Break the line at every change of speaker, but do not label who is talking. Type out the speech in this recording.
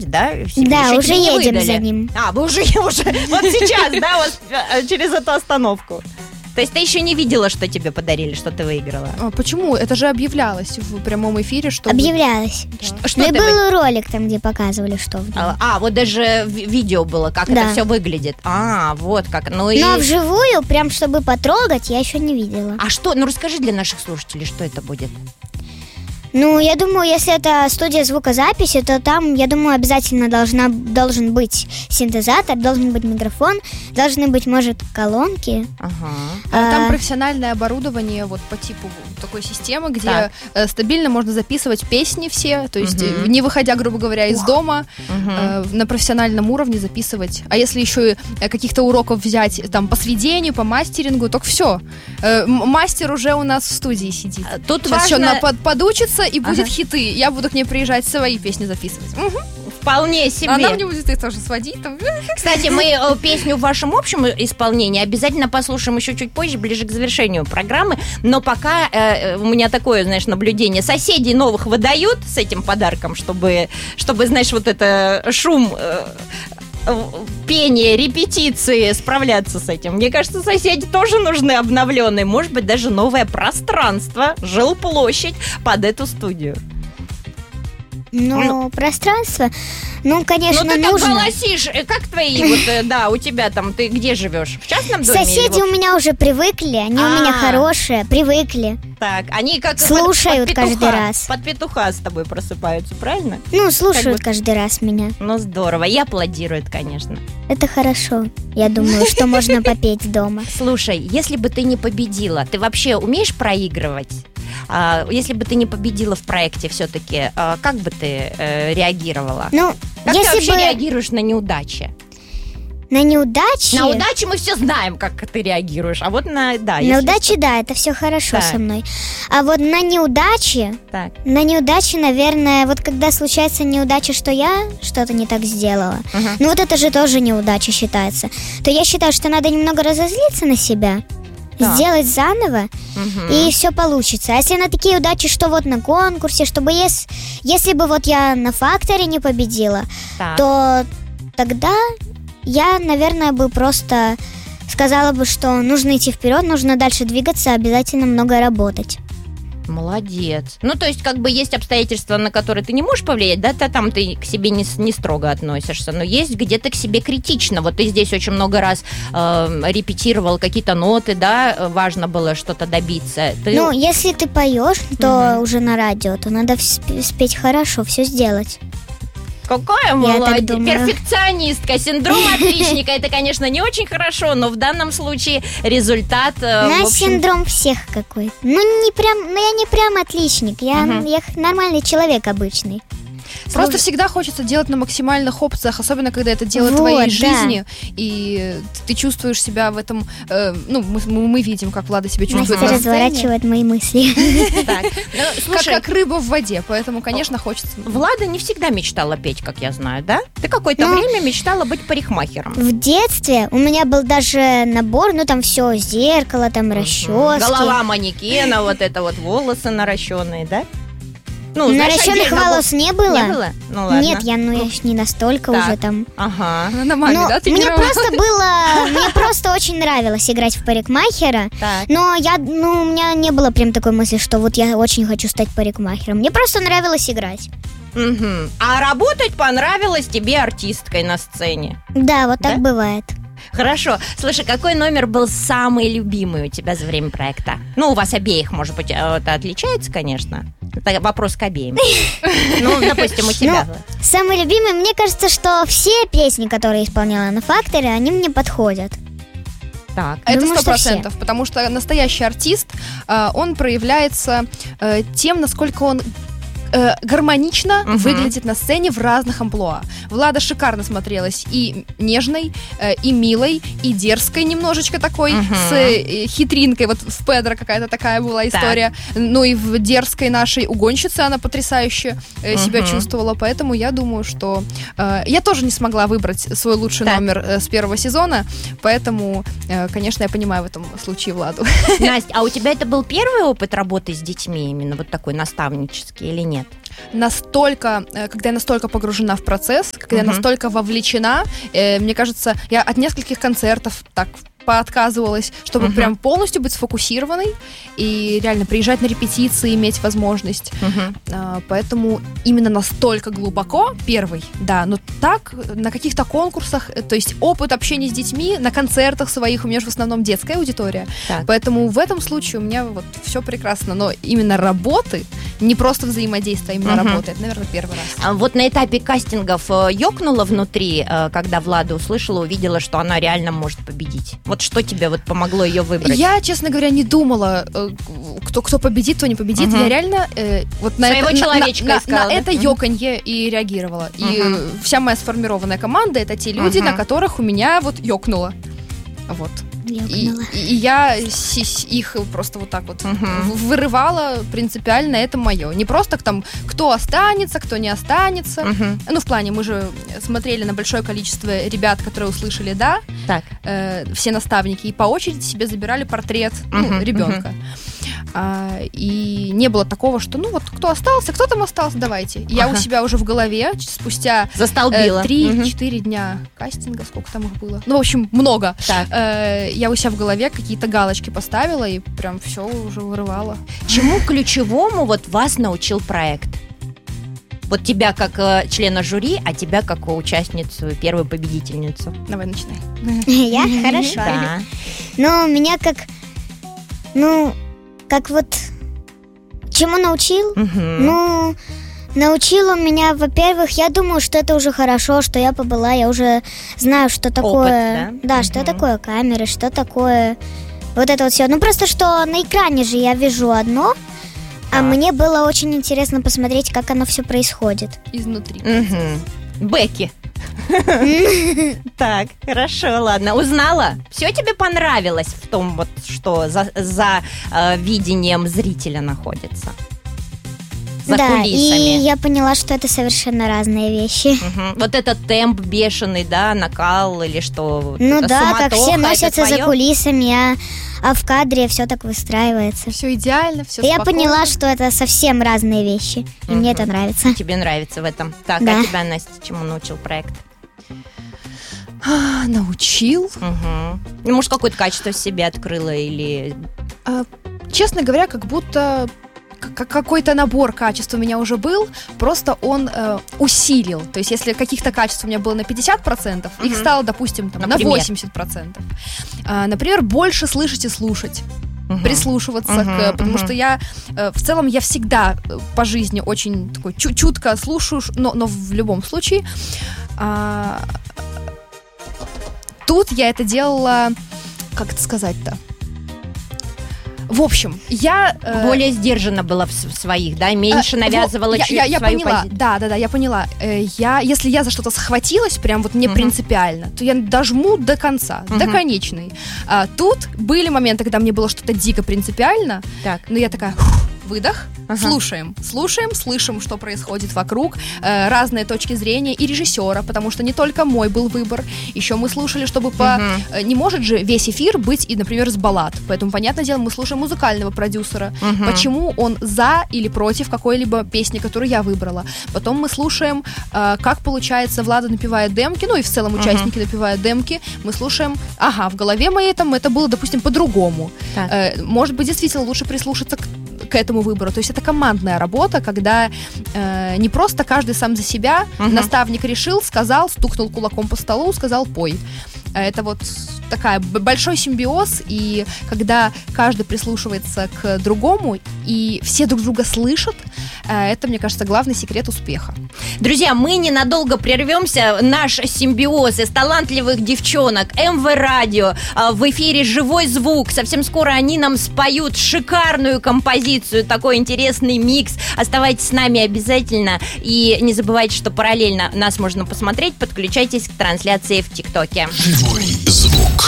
да?
Да,
Еще
уже
тебе не
едем
выдали.
за ним.
Вы уже вот сейчас, да, вот через эту остановку. То есть ты еще не видела, что тебе подарили, что ты выиграла?
Почему? Это же объявлялось в прямом эфире, что...
Объявлялось.
Что
Ну и
ты
был ролик там, где показывали, что в нем.
вот даже видео было, как это
Да.
все выглядит. Вот как.
Ну а вживую, прям чтобы потрогать, я еще не видела.
А что? Ну расскажи для наших слушателей, что это будет.
Ну, я думаю, если это студия звукозаписи, то там, я думаю, обязательно должен быть синтезатор, должен быть микрофон, должны быть, может, колонки.
Там профессиональное оборудование вот по типу такой системы, где стабильно можно записывать песни все, то есть не выходя, грубо говоря, из дома, на профессиональном уровне записывать. А если еще и каких-то уроков взять там по сведению, по мастерингу, то все. Мастер уже у нас в студии сидит.
Тут
сейчас
важно...
еще подучится и будет хиты. Я буду к ней приезжать, свои песни записывать.
Вполне себе.
Она мне будет их тоже сводить. Там.
Кстати, мы песню в вашем общем исполнении обязательно послушаем еще чуть позже, ближе к завершению программы. Но пока у меня такое, знаешь, наблюдение. Соседей новых выдают с этим подарком, чтобы знаешь, вот это шум... пение, репетиции, справляться с этим. Мне кажется, соседи тоже нужны обновленные. Может быть, даже новое пространство, жилплощадь под эту студию.
Ну, пространство, конечно,
ты
нужно.
как голосишь, как твои, у тебя там, ты где живешь? В частном доме?
Соседи у меня уже привыкли, они у меня хорошие, привыкли.
Так, они как
слушают
под
каждый раз.
Под петуха с тобой просыпаются, правильно?
Ну, слушают каждый раз меня.
Ну, здорово, и аплодируют, конечно.
Это хорошо. Я думаю, что можно попеть дома.
Слушай, если бы ты не победила, ты вообще умеешь проигрывать? Если бы ты не победила в проекте все-таки, как бы ты реагировала?
Ну,
как
если
ты вообще
бы...
реагируешь на неудачи?
На неудачи?
На удачи мы все знаем, как ты реагируешь. А вот на
удачи, да, это все хорошо со мной. А вот на неудачи, наверное, вот когда случается неудача, что я что-то не так сделала, ну вот это же тоже неудача считается, то я считаю, что надо немного разозлиться на себя, сделать заново, и все получится. А если на такие удачи, что вот на конкурсе, чтобы если бы вот я на факторе не победила, то тогда я, наверное, бы просто сказала бы, что нужно идти вперед, нужно дальше двигаться, обязательно много работать.
Молодец. Ну, то есть, как бы есть обстоятельства, на которые ты не можешь повлиять, да, там ты к себе не строго относишься, но есть где-то к себе критично. Вот ты здесь очень много раз репетировал какие-то ноты, да, важно было что-то добиться.
Ну, если ты поешь, то уже на радио, то надо спеть хорошо, все сделать.
Какая молодец, перфекционистка, синдром отличника. Это, конечно, не очень хорошо, но в данном случае результат...
синдром всех какой-то. Я не прям отличник, я нормальный человек обычный.
Просто всегда хочется делать на максимальных опциях, особенно когда это дело твоей жизни, и ты чувствуешь себя в этом, мы видим, как Влада себя чувствует.
Настя разворачивает мои мысли.
Как рыба в воде, поэтому, конечно, хочется.
Влада не всегда мечтала петь, как я знаю, да? Ты какое-то время мечтала быть парикмахером.
В детстве у меня был даже набор, там все, зеркало, там расчески.
Голова манекена, вот это вот волосы наращенные, да?
Наращенных волос не было?
Не было? Ну ладно.
Нет, я не настолько уже там.
Ага.
На маме, да, ты
мне просто очень нравилось играть в парикмахера. Но у меня не было прям такой мысли, что вот я очень хочу стать парикмахером. Мне просто нравилось играть.
А работать понравилось тебе артисткой на сцене?
Да, вот так бывает.
Хорошо. Слушай, какой номер был самый любимый у тебя за время проекта? Ну, у вас обеих, может быть, это отличается, конечно. Это вопрос к обеим. Допустим, у тебя.
Самый любимый, мне кажется, что все песни, которые я исполняла на факторе, они мне подходят.
Так.
Это 100%, потому что настоящий артист, он проявляется тем, насколько он гармонично выглядит на сцене в разных амплуа. Влада шикарно смотрелась и нежной, и милой, и дерзкой немножечко такой, с хитринкой. Вот в Педро какая-то такая была история. Ну и в дерзкой нашей угонщице она потрясающе себя чувствовала. Поэтому я думаю, что я тоже не смогла выбрать свой лучший номер с первого сезона. Поэтому, конечно, я понимаю в этом случае Владу.
Настя, а у тебя это был первый опыт работы с детьми, именно вот такой наставнический, или нет?
настолько, когда я настолько погружена в процесс, когда я настолько вовлечена, мне кажется, я от нескольких концертов так поотказывалась, чтобы прям полностью быть сфокусированной и реально приезжать на репетиции, иметь возможность. Поэтому именно настолько глубоко, первый, да, но так, на каких-то конкурсах, то есть опыт общения с детьми, на концертах своих, у меня же в основном детская аудитория, поэтому в этом случае у меня вот все прекрасно, но именно работы, не просто взаимодействие, а именно работы, это, наверное, первый раз.
А вот на этапе кастингов ёкнуло внутри, когда Влада услышала, увидела, что она реально может победить? Вот что тебе вот помогло ее выбрать?
Я, честно говоря, не думала, кто победит, кто не победит. Я реально вот на
своего человечка искала,
на это ёканье и реагировала. И вся моя сформированная команда — это те люди, на которых у меня вот ёкнуло. Вот. И я их просто вот так вот вырывала принципиально, это мое. Не просто там, кто останется, кто не останется. Ну, в плане, мы же смотрели на большое количество ребят, которые услышали «да», все наставники, и по очереди себе забирали портрет ребенка. И не было такого, что ну вот кто остался, кто там остался, давайте. Я у себя уже в голове спустя 3-4 дня кастинга, сколько там их было? Ну, в общем, много. Я у себя в голове какие-то галочки поставила и прям все уже вырывала.
Чему ключевому вот вас научил проект? Вот тебя как члена жюри, а тебя как участницу, первую победительницу.
Давай, начинай.
Я? Хорошо.
Да.
Ну, меня как вот чему научил? Ну, научил он меня, во-первых, я думаю, что это уже хорошо, что я побыла, я уже знаю, что такое...
Опыт, да?
Что такое камеры, что такое вот это вот все. Ну, просто что на экране же я вижу одно, а мне было очень интересно посмотреть, как оно все происходит.
Изнутри.
Бекки. Так, хорошо, ладно. Узнала? Все тебе понравилось в том, вот, что за видением зрителя находится? За кулисами.
И я поняла, что это совершенно разные вещи.
Вот этот темп бешеный, да, накал или что?
Ну да, как все носятся за кулисами, а в кадре все так выстраивается.
Все идеально, все
спокойно. Я поняла, что это совсем разные вещи, и мне это нравится.
Тебе нравится в этом. Так,
да.
А тебя, Настя, чему научил проект?
Научил?
Ну, может, какое-то качество в себе открыла или...
Честно говоря, как будто... какой-то набор качеств у меня уже был, просто он усилил. То есть, если каких-то качеств у меня было на 50%, их стало, допустим, там, на 80%. Например, больше слышать и слушать. Прислушиваться, потому что я в целом я всегда по жизни очень такой чутко слушаю, но в любом случае тут я это делала, как это сказать-то? В общем, я...
более сдержанно была в своих, да? Меньше навязывала
я
свою
поняла,
позицию.
Да, я поняла. Если я за что-то схватилась, прям вот не принципиально, то я дожму до конца, до конечной. Тут были моменты, когда мне было что-то дико принципиально, но я такая... Выдох, слушаем, слышим, что происходит вокруг, разные точки зрения и режиссера, потому что не только мой был выбор, еще мы слушали, чтобы не может же весь эфир быть, и, например, с баллад, поэтому, понятное дело, мы слушаем музыкального продюсера, почему он за или против какой-либо песни, которую я выбрала. Потом мы слушаем, как получается, Влада напевает демки, ну и в целом участники напевают демки, мы слушаем, в голове моей там это было, допустим, по-другому. Может быть, действительно лучше прислушаться к этому выбору. То есть это командная работа, когда не просто каждый сам за себя, наставник решил, сказал, стукнул кулаком по столу, сказал «пой». Это вот такая большой симбиоз, и когда каждый прислушивается к другому, и все друг друга слышат, это, мне кажется, главный секрет успеха.
Друзья, мы ненадолго прервемся. Наш симбиоз из талантливых девчонок МВ Радио, в эфире «Живой звук». Совсем скоро они нам споют шикарную композицию, такой интересный микс. Оставайтесь с нами обязательно. И не забывайте, что параллельно нас можно посмотреть. Подключайтесь к трансляции в ТикТоке.
Живой звук.